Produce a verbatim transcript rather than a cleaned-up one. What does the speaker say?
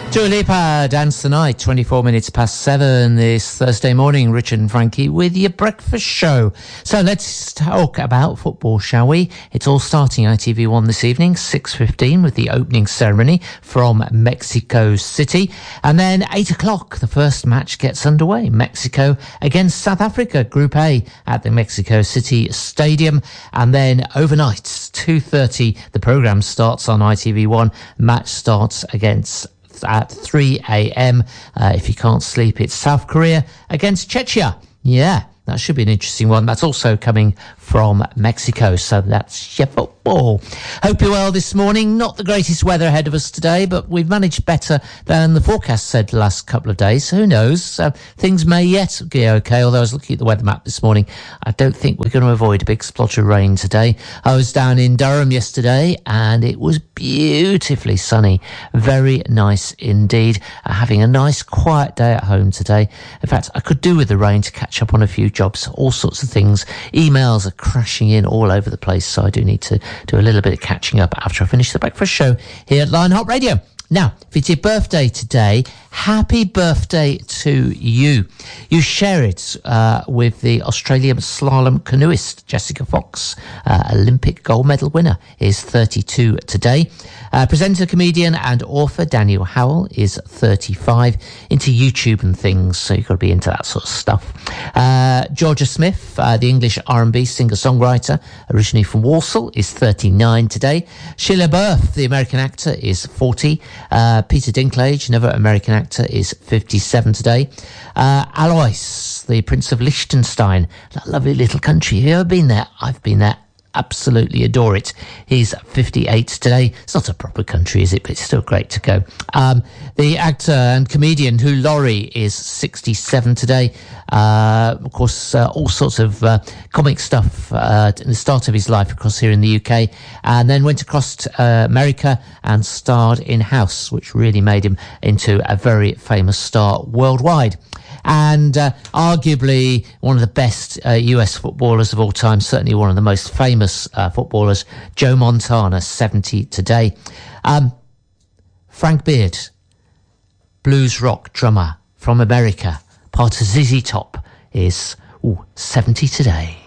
Dua Lipa, Dance the Night, twenty-four minutes past seven this Thursday morning. Richard and Frankie with your breakfast show. So let's talk about football, shall we? It's all starting I T V one this evening, six fifteen, with the opening ceremony from Mexico City. And then eight o'clock, the first match gets underway. Mexico against South Africa, Group A at the Mexico City Stadium. And then overnight, two thirty, the programme starts on I T V one. Match starts against at three a.m. Uh, if you can't sleep, it's South Korea against Czechia. Yeah, that should be an interesting one. That's also coming from Mexico. So that's your football. Hope you're well this morning. Not the greatest weather ahead of us today, but we've managed better than the forecast said the last couple of days. Who knows? Uh, things may yet be okay, although I was looking at the weather map this morning. I don't think we're going to avoid a big splotch of rain today. I was down in Durham yesterday and it was beautifully sunny. Very nice indeed. Uh, having a nice quiet day at home today. In fact, I could do with the rain to catch up on a few jobs, all sorts of things. Emails are crashing in all over the place, so I do need to do a little bit of catching up after I finish the breakfast show here at Lion Hot Radio. Now, if it's your birthday today, happy birthday to you. You share it uh, with the Australian slalom canoeist Jessica Fox, uh, Olympic gold medal winner, is thirty-two today. Uh, presenter, comedian and author Daniel Howell is thirty-five, into YouTube and things, so you've got to be into that sort of stuff. Uh, Georgia Smith, uh, the English R and B singer-songwriter, originally from Walsall, is thirty-nine today. Sheila Burf, the American actor, is forty. Uh, Peter Dinklage, another American actor, is fifty-seven today. Uh, Alois, the Prince of Liechtenstein, that lovely little country. Have you ever been there? I've been there. Absolutely adore it. He's fifty-eight today. It's not a proper country, is it? But it's still great to go. Um, the actor and comedian Hugh Laurie is sixty-seven today. Uh, of course, uh, all sorts of uh, comic stuff uh, in the start of his life across here in the U K, and then went across to uh, America and starred in House, which really made him into a very famous star worldwide. And uh, arguably one of the best uh, U S footballers of all time, certainly one of the most famous uh, footballers, Joe Montana, seventy today. Um, Frank Beard, blues rock drummer from America, part of Z Z Top, is ooh, seventy today.